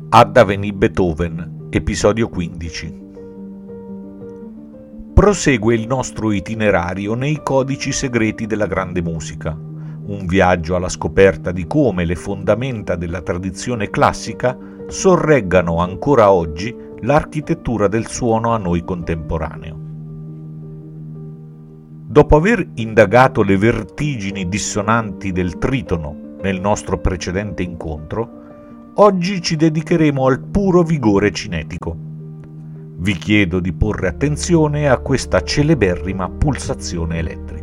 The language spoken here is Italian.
Adda veni Beethoven, episodio 15. Prosegue il nostro itinerario nei codici segreti della grande musica, un viaggio alla scoperta di come le fondamenta della tradizione classica sorreggano ancora oggi l'architettura del suono a noi contemporaneo. Dopo aver indagato le vertigini dissonanti del tritono nel nostro precedente incontro, oggi ci dedicheremo al puro vigore cinetico. Vi chiedo di porre attenzione a questa celeberrima pulsazione elettrica.